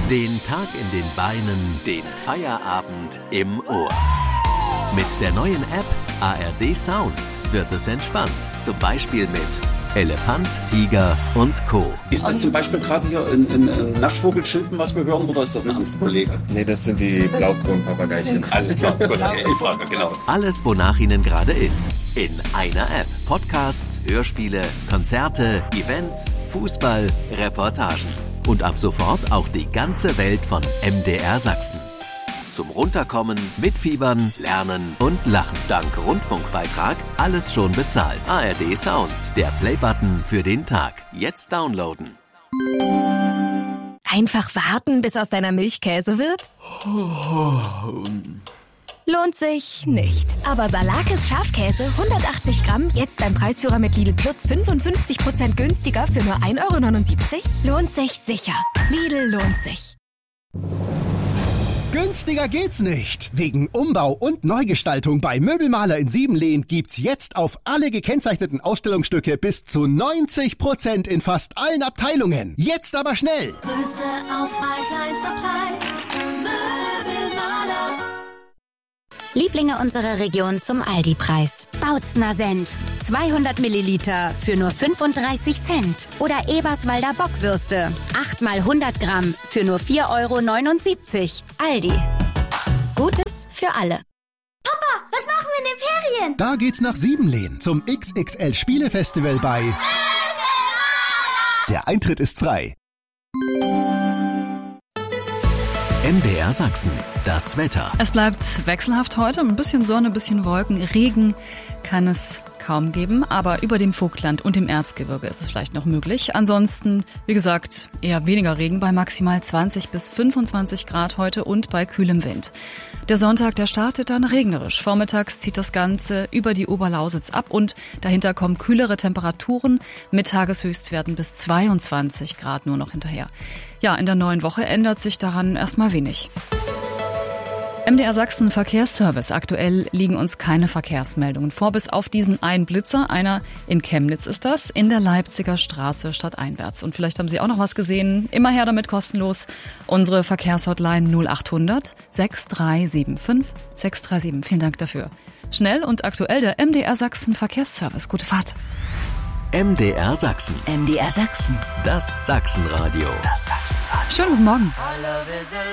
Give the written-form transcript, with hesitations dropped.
Den Tag in den Beinen, den Feierabend im Ohr. Mit der neuen App ARD Sounds wird es entspannt. Zum Beispiel mit Elefant, Tiger und Co. Ist das zum Beispiel gerade hier ein Naschvogelschilpen, was wir hören, oder ist das ein anderer Kollege? Nee, das sind die Blaukronpapageichen. Alles klar, gut, ich frage, genau. Alles, wonach Ihnen gerade ist. In einer App. Podcasts, Hörspiele, Konzerte, Events, Fußball, Reportagen. Und ab sofort auch die ganze Welt von MDR Sachsen. Zum Runterkommen, Mitfiebern, Lernen und Lachen. Dank Rundfunkbeitrag alles schon bezahlt. ARD Sounds, der Playbutton für den Tag. Jetzt downloaden. Einfach warten, bis aus deiner Milch Käse wird? Lohnt sich nicht. Aber Salakis Schafkäse 180 Gramm, jetzt beim Preisführer mit Lidl Plus 55% günstiger für nur 1,79 €? Lohnt sich sicher. Lidl lohnt sich. Günstiger geht's nicht. Wegen Umbau und Neugestaltung bei Möbelmaler in Siebenlehn gibt's jetzt auf alle gekennzeichneten Ausstellungsstücke bis zu 90% in fast allen Abteilungen. Jetzt aber schnell! Größte Auswahl, kleinster Preis. Möbelmaler. Lieblinge unserer Region zum Aldi-Preis. Bautzner Senf. 200 Milliliter für nur 35 Cent. Oder Eberswalder Bockwürste. 8 mal 100 Gramm für nur 4,79 €. Aldi. Gutes für alle. Papa, was machen wir in den Ferien? Da geht's nach Siebenlehn zum XXL Spielefestival bei Der Eintritt ist frei. MDR Sachsen, das Wetter. Es bleibt wechselhaft heute, ein bisschen Sonne, ein bisschen Wolken, Regen kann es kaum geben, aber über dem Vogtland und dem Erzgebirge ist es vielleicht noch möglich. Ansonsten, wie gesagt, eher weniger Regen bei maximal 20 bis 25 Grad heute und bei kühlem Wind. Der Sonntag, der startet dann regnerisch. Vormittags zieht das Ganze über die Oberlausitz ab und dahinter kommen kühlere Temperaturen mit Tageshöchstwerten bis 22 Grad nur noch hinterher. Ja, in der neuen Woche ändert sich daran erstmal wenig. MDR Sachsen Verkehrsservice. Aktuell liegen uns keine Verkehrsmeldungen vor, bis auf diesen einen Blitzer. Einer in Chemnitz ist das, in der Leipziger Straße stadteinwärts. Und vielleicht haben Sie auch noch was gesehen. Immer her damit, kostenlos. Unsere Verkehrshotline 0800 6375 637. Vielen Dank dafür. Schnell und aktuell der MDR Sachsen Verkehrsservice. Gute Fahrt. MDR Sachsen. MDR Sachsen. Das Sachsenradio. Schönen guten Morgen.